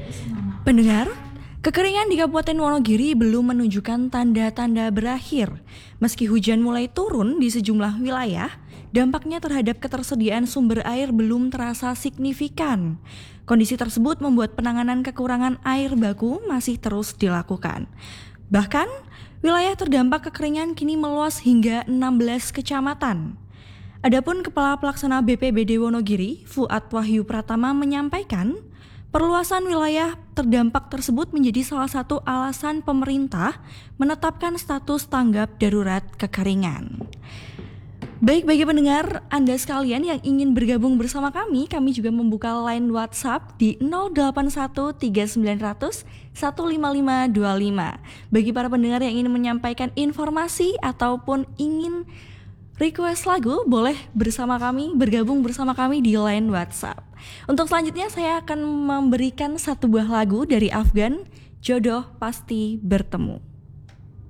Pendengar, kekeringan di Kabupaten Wonogiri belum menunjukkan tanda-tanda berakhir. Meski hujan mulai turun di sejumlah wilayah, dampaknya terhadap ketersediaan sumber air belum terasa signifikan. Kondisi tersebut membuat penanganan kekurangan air baku masih terus dilakukan. Bahkan, wilayah terdampak kekeringan kini meluas hingga 16 kecamatan. Adapun Kepala Pelaksana BPBD Wonogiri, Fuad Wahyu Pratama menyampaikan, perluasan wilayah terdampak tersebut menjadi salah satu alasan pemerintah menetapkan status tanggap darurat kekeringan. Baik bagi pendengar Anda sekalian yang ingin bergabung bersama kami juga membuka line WhatsApp di 0813900 15525. Bagi para pendengar yang ingin menyampaikan informasi ataupun ingin request lagu, boleh bergabung bersama kami di line WhatsApp. Untuk selanjutnya saya akan memberikan satu buah lagu dari Afgan, Jodoh Pasti Bertemu.